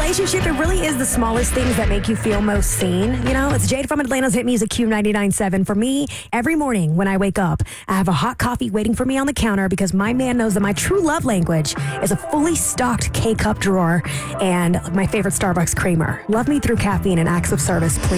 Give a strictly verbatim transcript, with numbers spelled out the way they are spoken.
relationship, it really is the smallest things that make you feel most seen. You know, it's Jade from Atlanta's Hit Music Q ninety-nine point seven. For me, every morning when I wake up, I have a hot coffee waiting for me on the counter because my man knows that my true love language is a fully stocked K-cup drawer and my favorite Starbucks creamer. Love me through caffeine and acts of service, please.